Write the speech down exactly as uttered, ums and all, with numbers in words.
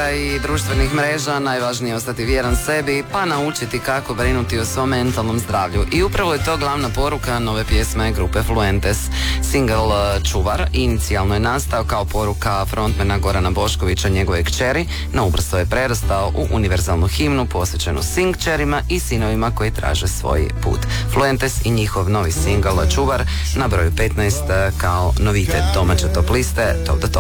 medija i društvenih mreža najvažnije je ostati vjeran sebi pa naučiti kako brinuti o svom mentalnom zdravlju. I upravo je to glavna poruka nove pjesme grupe Fluentes. Single Čuvar inicijalno je nastao kao poruka frontmana Gorana Boškovića njegove kćeri, no ubrzo je prerastao u univerzalnu himnu posvećenu sin kćerima i sinovima koji traže svoj put. Fluentes i njihov novi single Čuvar na broju petnaest kao novitet domaće top liste Top the Top.